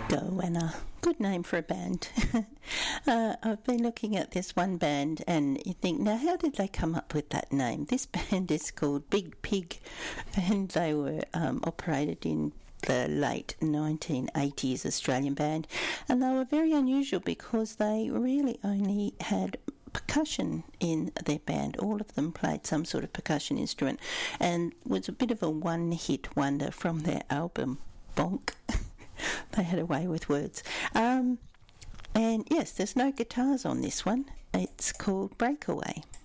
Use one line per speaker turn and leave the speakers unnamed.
Goanna. Good name for a band. I've been looking at this one band and you think, now how did they come up with that name? This band is called Big Pig and they were operated in the late 1980s, Australian band, and they were very unusual because they really only had percussion in their band. All of them played some sort of percussion instrument and was a bit of a one-hit wonder from their album Bonk. They had a way with words. And yes, there's no guitars on this one. It's called Breakaway.